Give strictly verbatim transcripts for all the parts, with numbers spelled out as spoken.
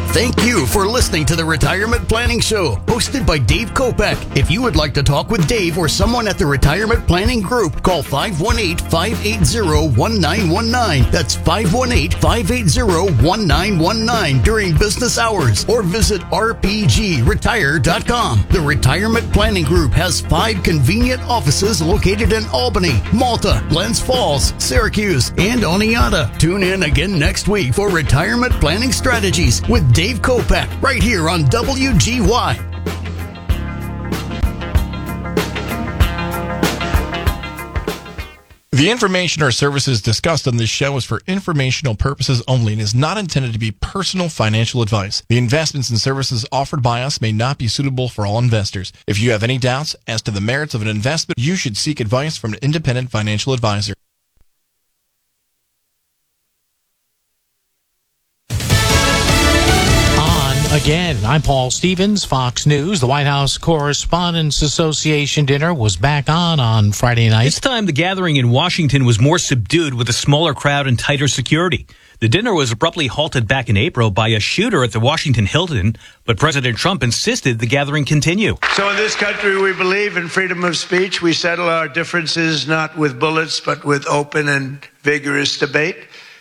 Thank you for listening to the Retirement Planning Show, hosted by Dave Kopeck. If you would like to talk with Dave or someone at the Retirement Planning Group, call five one eight, five eight zero, one nine one nine. That's five one eight, five eight zero, one nine one nine during business hours, or visit r p g retire dot com. The Retirement Planning Group has five convenient offices located in Albany, Malta, Glens Falls, Syracuse, and Oneonta. Tune in again next week for Retirement Planning Strategies with Dave Kopeck, right here on W G Y. The information or services discussed on this show is for informational purposes only and is not intended to be personal financial advice. The investments and services offered by us may not be suitable for all investors. If you have any doubts as to the merits of an investment, you should seek advice from an independent financial advisor. Again, I'm Paul Stevens, Fox News. The White House Correspondents Association dinner was back on on Friday night. This time, the gathering in Washington was more subdued with a smaller crowd and tighter security. The dinner was abruptly halted back in April by a shooter at the Washington Hilton, but President Trump insisted the gathering continue. So in this country, we believe in freedom of speech. We settle our differences not with bullets, but with open and vigorous debate.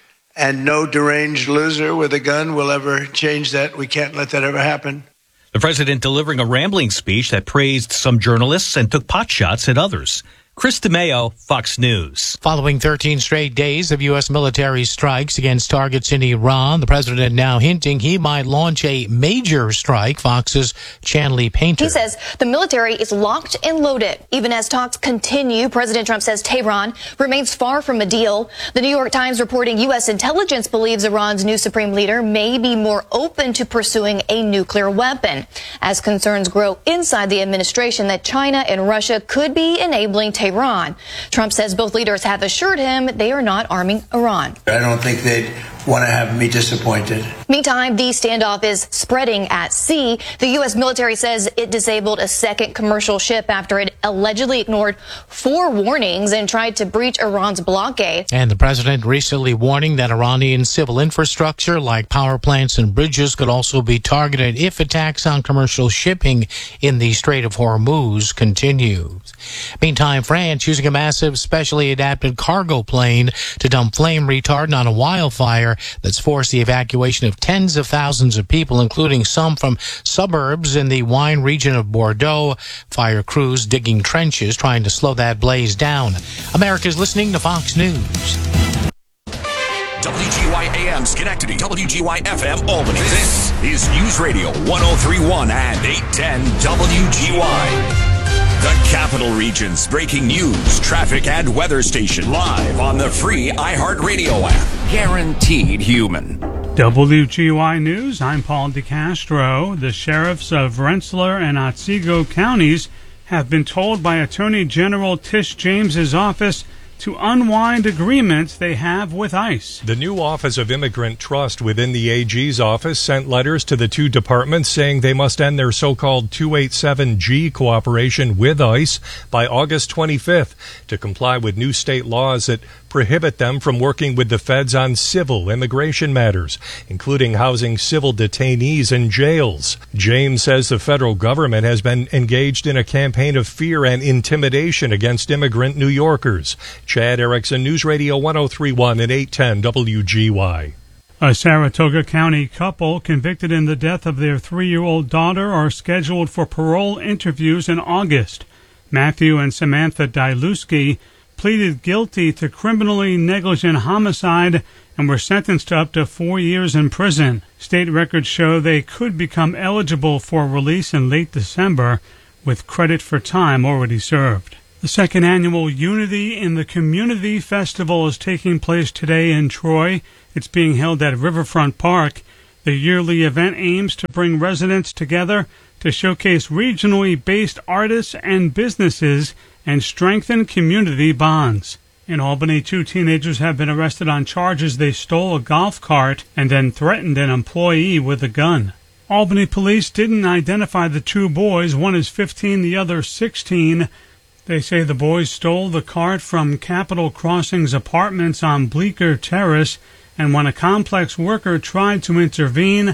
And no deranged loser with a gun will ever change that. We can't let that ever happen. The president delivering a rambling speech that praised some journalists and took potshots at others. Chris DeMeo, Fox News. Following thirteen straight days of U S military strikes against targets in Iran, the president now hinting he might launch a major strike. Fox's Chanley Painter. He says the military is locked and loaded. Even as talks continue, President Trump says Tehran remains far from a deal. The New York Times reporting U S intelligence believes Iran's new supreme leader may be more open to pursuing a nuclear weapon, as concerns grow inside the administration that China and Russia could be enabling Tehran. Iran. Trump says both leaders have assured him they are not arming Iran. I don't think they'd want to have me disappointed. Meantime, the standoff is spreading at sea. The U S military says it disabled a second commercial ship after it allegedly ignored four warnings and tried to breach Iran's blockade. And the president recently warning that Iranian civil infrastructure like power plants and bridges could also be targeted if attacks on commercial shipping in the Strait of Hormuz continues. Meantime, France using a massive specially adapted cargo plane to dump flame retardant on a wildfire that's forced the evacuation of tens of thousands of people, including some from suburbs in the wine region of Bordeaux. Fire crews digging trenches trying to slow that blaze down. America's listening to Fox News. W G Y A M Schenectady, W G Y F M Albany. This is News Radio one oh three point one and eight ten W G Y. The Capital Region's breaking news, traffic, and weather station live on the free iHeartRadio app. Guaranteed human. W G Y News, I'm Paul DeCastro. The sheriffs of Rensselaer and Otsego counties have been told by Attorney General Tish James's office to unwind agreements they have with ICE. The new Office of Immigrant Trust within the A G's office sent letters to the two departments saying they must end their so-called two eighty-seven G cooperation with ICE by August twenty-fifth to comply with new state laws that prohibit them from working with the feds on civil immigration matters, including housing civil detainees in jails. James says the federal government has been engaged in a campaign of fear and intimidation against immigrant New Yorkers. Chad Erickson, News Radio one oh three point one and eight ten W G Y. A Saratoga County couple convicted in the death of their three-year-old daughter are scheduled for parole interviews in August. Matthew and Samantha Diluski pleaded guilty to criminally negligent homicide and were sentenced to up to four years in prison. State records show they could become eligible for release in late December with credit for time already served. The second annual Unity in the Community Festival is taking place today in Troy. It's being held at Riverfront Park. The yearly event aims to bring residents together to showcase regionally based artists and businesses and strengthen community bonds. In Albany, two teenagers have been arrested on charges they stole a golf cart and then threatened an employee with a gun. Albany police didn't identify the two boys. One is fifteen, the other sixteen. They say the boys stole the cart from Capitol Crossings Apartments on Bleecker Terrace, and when a complex worker tried to intervene,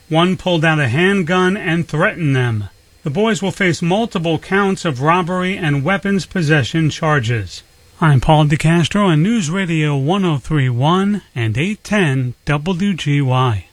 One pulled out a handgun and threatened them. The boys will face multiple counts of robbery and weapons possession charges. I'm Paul DeCastro on News Radio one oh three point one and eight ten W G Y.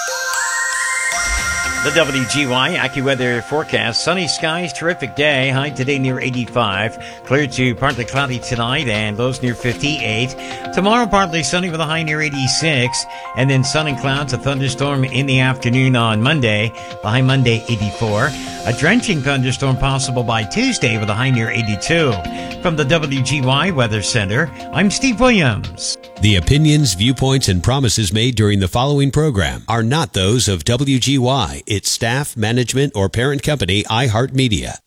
The W G Y AccuWeather forecast. Sunny skies, terrific day. High today near eighty-five. Clear to partly cloudy tonight and lows near fifty-eight. Tomorrow partly sunny with a high near eighty-six. And then sun and clouds, a thunderstorm in the afternoon on Monday. The high Monday eighty-four. A drenching thunderstorm possible by Tuesday with a high near eighty-two. From the W G Y Weather Center, I'm Steve Williams. The opinions, viewpoints, and promises made during the following program are not those of W G Y, its staff, management, or parent company, iHeartMedia.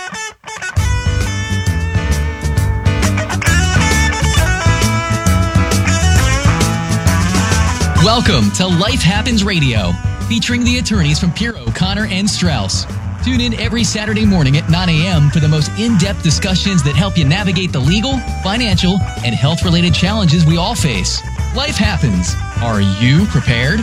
Welcome to Life Happens Radio, featuring the attorneys from Pierre O'Connor and Strauss. Tune in every Saturday morning at nine a.m. for the most in-depth discussions that help you navigate the legal, financial, and health-related challenges we all face. Life happens. Are you prepared?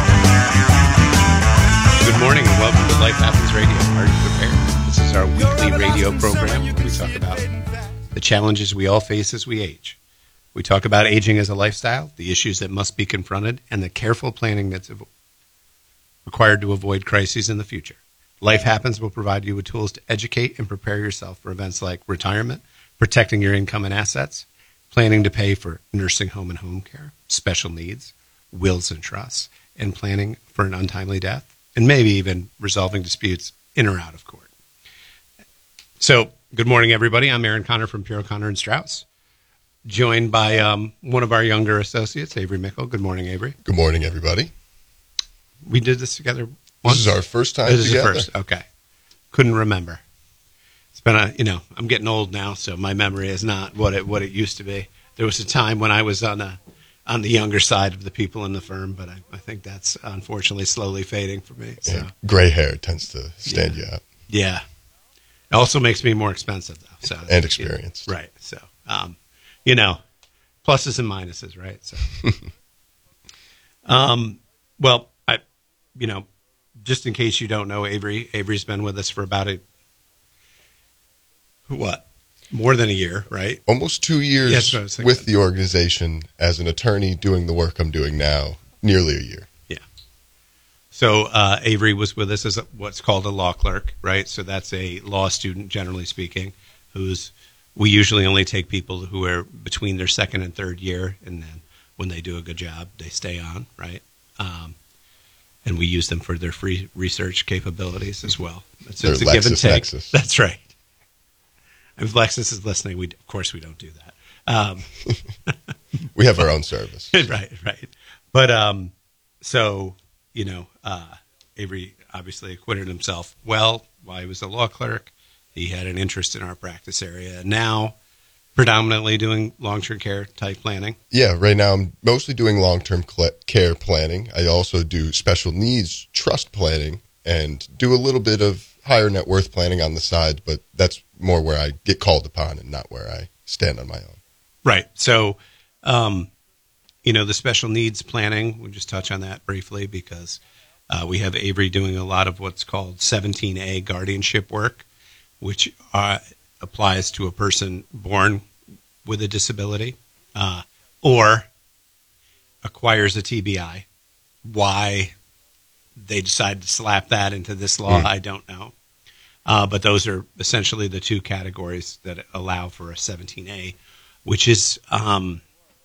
Good morning and welcome to Life Happens Radio. Are you prepared? This is our weekly radio program where we talk about the challenges we all face as we age. We talk about aging as a lifestyle, the issues that must be confronted, and the careful planning that's required to avoid crises in the future. Life Happens will provide you with tools to educate and prepare yourself for events like retirement, protecting your income and assets, planning to pay for nursing home and home care, special needs, wills and trusts, and planning for an untimely death, and maybe even resolving disputes in or out of court. So, good morning, everybody. I'm Aaron Connor from Pierre O'Connor and Strauss, joined by um, one of our younger associates, Avery Mickle. Good morning, Avery. Good morning, everybody. We did this together once. This is our first time this together. This is the first. Okay. Couldn't remember. It's been a, you know, I'm getting old now, so my memory is not what it what it used to be. There was a time when I was on a on the younger side of the people in the firm, but I, I think that's unfortunately slowly fading for me. So. Yeah, gray hair tends to stand yeah. you out. Yeah. It also makes me more expensive, though. So and experienced. You know, right. So, um, you know, pluses and minuses, right? So, um, well, I, you know, just in case you don't know, Avery, Avery's been with us for about a, what, more than a year, right? Almost two years yes, with the organization as an attorney doing the work I'm doing now, nearly a year. Yeah. So uh, Avery was with us as a, what's called a law clerk, right? So that's a law student, generally speaking, who's, we usually only take people who are between their second and third year, and then when they do a good job, they stay on, right? Um, and we use them for their free research capabilities as well. It's, it's a give and take. Nexus. That's right. If Lexus is listening, we of course we don't do that. Um, we have our own service. Right, right. But um, so, you know, uh, Avery obviously acquitted himself well while he was a law clerk. He had an interest in our practice area. Now, predominantly doing long-term care type planning. Yeah, right now I'm mostly doing long-term care planning. I also do special needs trust planning and do a little bit of higher net worth planning on the side, but that's more where I get called upon and not where I stand on my own. Right. So, um, you know, the special needs planning, we'll just touch on that briefly because uh, we have Avery doing a lot of what's called seventeen A guardianship work, which uh, applies to a person born with a disability uh, or acquires a T B I. Why they decided to slap that into this law, mm. I don't know. Uh, but those are essentially the two categories that allow for a seventeen A, which is, um,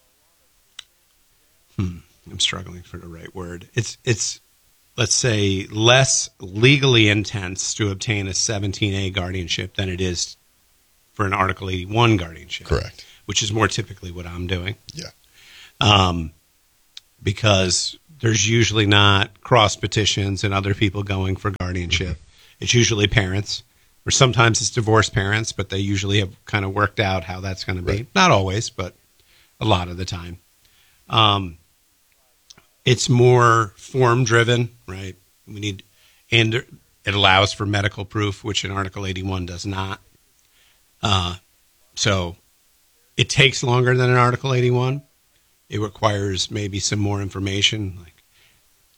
hmm, I'm struggling for the right word. It's, it's, let's say, less legally intense to obtain a seventeen A guardianship than it is for an Article eighty-one guardianship. Correct. Which is more typically what I'm doing. Yeah. Um, because there's usually not cross petitions and other people going for guardianship. Mm-hmm. It's usually parents, or sometimes it's divorced parents, but they usually have kind of worked out how that's going to be. Right. Not always, but a lot of the time. Um, it's more form-driven, right? We need, and it allows for medical proof, which in Article eighty-one does not. Uh, so it takes longer than an Article eighty-one. It requires maybe some more information, like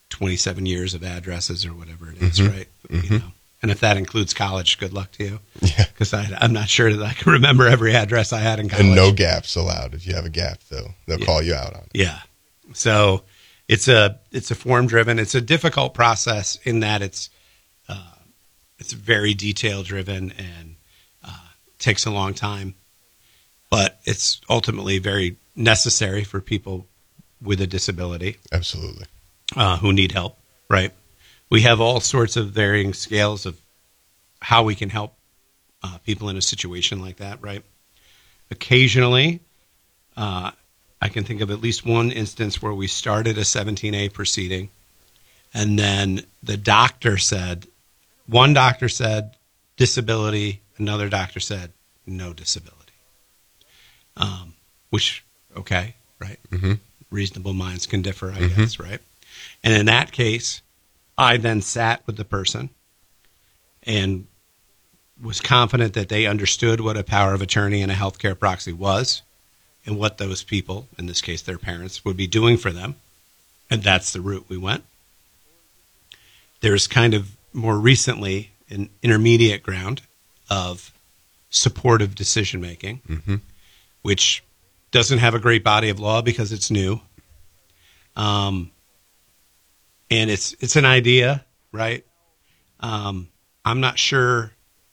twenty-seven years of addresses or whatever it is, Mhm. right? Mhm. You know, and if that includes college, good luck to you. Yeah, because I'm not sure that I can remember every address I had in college. And no gaps allowed. If you have a gap, though, they'll Yeah. call you out on it. Yeah. So it's a it's a form driven. It's a difficult process in that it's uh, it's very detail driven and uh, takes a long time, but it's ultimately very necessary for people with a disability. Absolutely. Uh, who need help, right? We have all sorts of varying scales of how we can help uh, people in a situation like that, right? Occasionally, uh, I can think of at least one instance where we started a seventeen A proceeding, and then the doctor said, one doctor said disability, another doctor said no disability. Um, which, okay, right? Mm-hmm. Reasonable minds can differ, I Mhm. guess, right? And in that case, I then sat with the person and was confident that they understood what a power of attorney and a healthcare proxy was and what those people, in this case their parents, would be doing for them. And that's the route we went. There's kind of more recently an intermediate ground of supportive decision making, Mm-hmm. which doesn't have a great body of law because it's new. Um, and it's it's an idea, right? Um, I'm not sure.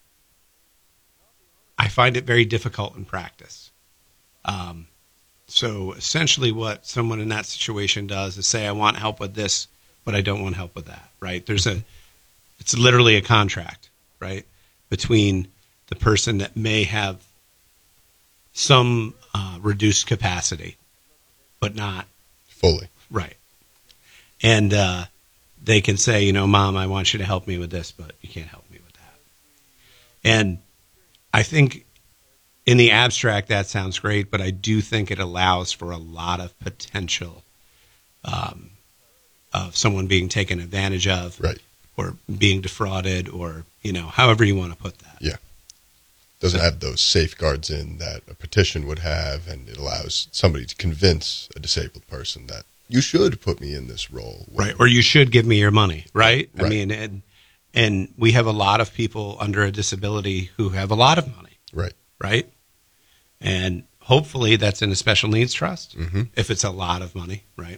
I find it very difficult in practice. Um, so essentially what someone in that situation does is say, I want help with this, but I don't want help with that, right? There's a, it's literally a contract, right? Between the person that may have some uh, reduced capacity, but not fully. Right. And uh, they can say, you know, Mom, I want you to help me with this, but you can't help me with that. And I think in the abstract, that sounds great, but I do think it allows for a lot of potential um, of someone being taken advantage of, right, or being defrauded, or, you know, however you want to put that. Yeah. Doesn't have those safeguards in that a petition would have, and it allows somebody to convince a disabled person that you should put me in this role. Right. Or you should give me your money. Right. I Right. mean, and, and we have a lot of people under a disability who have a lot of money. Right. Right. And hopefully that's in a special needs trust Mm-hmm. if it's a lot of money. Right.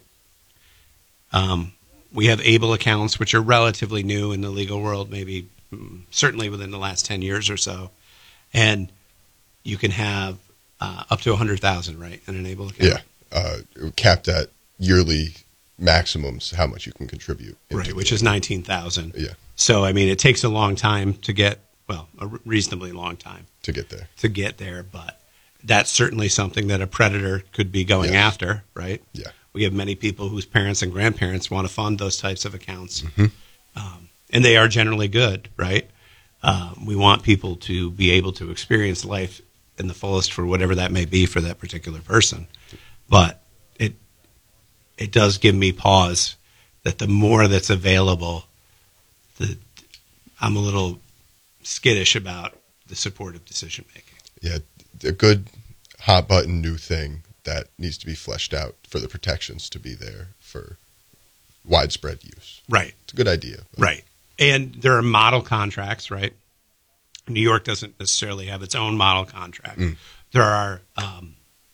Um, we have ABLE accounts, which are relatively new in the legal world, maybe mm, certainly within the last ten years or so. And you can have uh, up to one hundred thousand dollars, right, in an ABLE account. Yeah. Uh, capped at yearly maximums, how much you can contribute. into Right, the- which is nineteen thousand. Yeah. So, I mean, it takes a long time to get, well, a reasonably long time to get there. to get there, but that's certainly something that a predator could be going Yes. after, right? Yeah. We have many people whose parents and grandparents want to fund those types of accounts, Mhm. um, and they are generally good, right? Um, we want people to be able to experience life in the fullest for whatever that may be for that particular person. But it it does give me pause that the more that's available, the I'm a little skittish about the supportive decision making. Yeah. A good hot button new thing that needs to be fleshed out for the protections to be there for widespread use. Right. It's a good idea. Right. And there are model contracts, right? New York doesn't necessarily have its own model contract. Mm. There are um,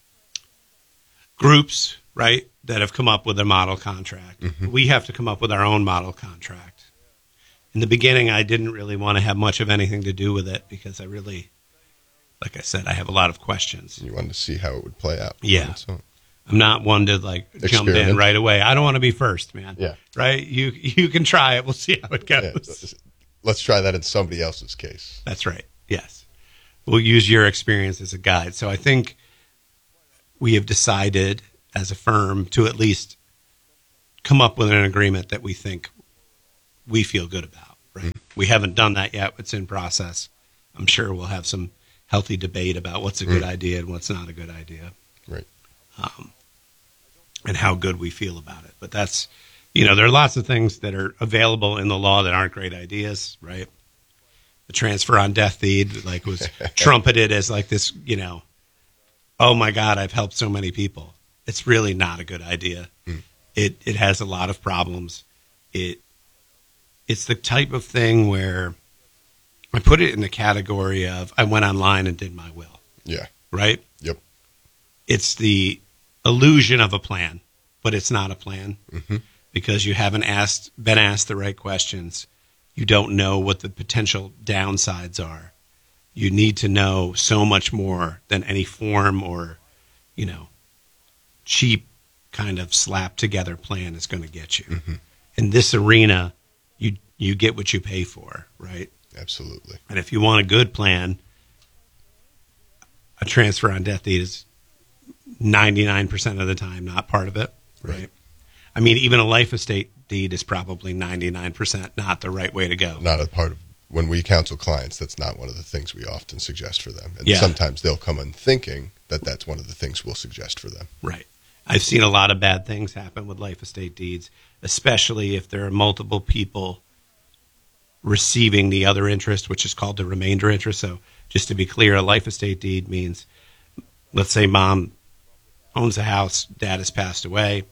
groups, right, that have come up with a model contract. Mhm. We have to come up with our own model contract. In the beginning, I didn't really want to have much of anything to do with it because I really, like I said, I have a lot of questions. You wanted to see how it would play out. Yeah. So, I'm not one to like jump in Experiment. right away. I don't want to be first, man. Yeah. Right? You you can try it. We'll see how it yeah, goes. let's try that in somebody else's case. That's right. Yes. We'll use your experience as a guide. So I think we have decided as a firm to at least come up with an agreement that we think we feel good about, right? Mm-hmm. We haven't done that yet. It's in process. I'm sure we'll have some healthy debate about what's a good Mm. idea and what's not a good idea. Right. Um, and how good we feel about it. But that's, you know, there are lots of things that are available in the law that aren't great ideas, right? The transfer on death deed, like, was trumpeted as like this, you know, oh my God, I've helped so many people. It's really not a good idea. Mm. It it has a lot of problems. it it's the type of thing where I put it in the category of I went online and did my will. Yeah. Right? Yep. It's the illusion of a plan, but it's not a plan mm-hmm. because you haven't asked been asked the right questions. You don't know what the potential downsides are. You need to know so much more than any form or, you know, cheap kind of slap together plan is going to get you. Mm-hmm. In this arena, you you get what you pay for, right? Absolutely. And if you want a good plan, a transfer on death deed is ninety-nine percent of the time not part of it, right? right? I mean, even a life estate deed is probably ninety-nine percent not the right way to go. Not a part of, when we counsel clients, that's not one of the things we often suggest for them. And yeah. sometimes they'll come in thinking that that's one of the things we'll suggest for them. Right. I've seen a lot of bad things happen with life estate deeds, especially if there are multiple people receiving the other interest, which is called the remainder interest. So just to be clear, a life estate deed means, let's say mom owns a house, dad has passed away.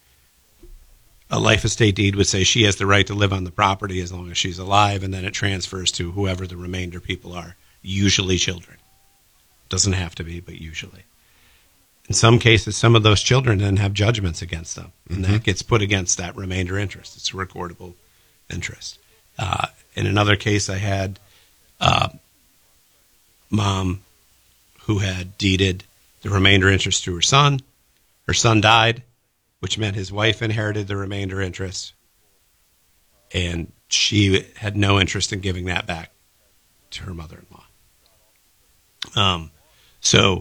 A life estate deed would say she has the right to live on the property as long as she's alive, and then it transfers to whoever the remainder people are, usually children. Doesn't have to be, but usually. In some cases, some of those children then have judgments against them, and mm-hmm. that gets put against that remainder interest. It's a recordable interest. Uh, in another case, I had uh, mom who had deeded the remainder interest to her son. Her son died, which meant his wife inherited the remainder interest, and she had no interest in giving that back to her mother-in-law. Um, so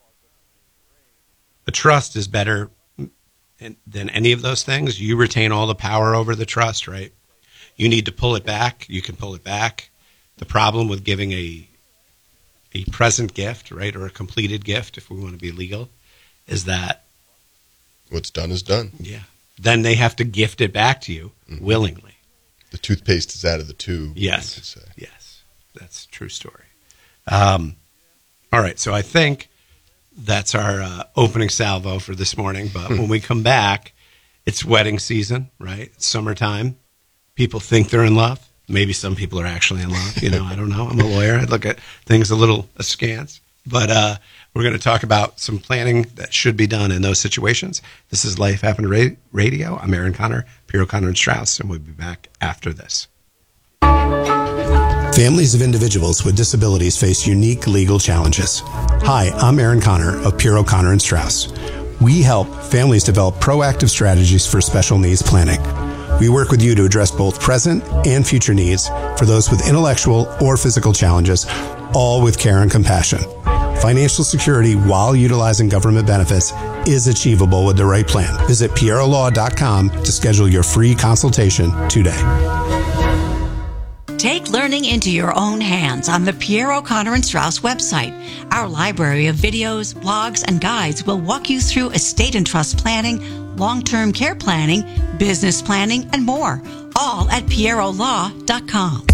a trust is better than any of those things. You retain all the power over the trust, right? You need to pull it back. You can pull it back. The problem with giving a a present gift, right, or a completed gift, if we want to be legal, is that what's done is done. Yeah. Then they have to gift it back to you mm-hmm. willingly. The toothpaste is out of the tube. Yes. You could say. Yes. That's a true story. Um, all right. So I think that's our uh, opening salvo for this morning. But when we come back, it's wedding season, right? It's summertime. People think they're in love. Maybe some people are actually in love. You know, I don't know. I'm a lawyer. I look at things a little askance. But uh, we're going to talk about some planning that should be done in those situations. This is Life Happened Ra- Radio. I'm Aaron Connor, Piero Connor and Strauss, and we'll be back after this. Families of individuals with disabilities face unique legal challenges. Hi, I'm Aaron Connor of Piero Connor and Strauss. We help families develop proactive strategies for special needs planning. We work with you to address both present and future needs for those with intellectual or physical challenges, all with care and compassion. Financial security while utilizing government benefits is achievable with the right plan. Visit piero law dot com to schedule your free consultation today. Take learning into your own hands on the Piero Connor and Strauss website. Our library of videos, blogs, and guides will walk you through estate and trust planning, long-term care planning, business planning, and more, all at piero law dot com.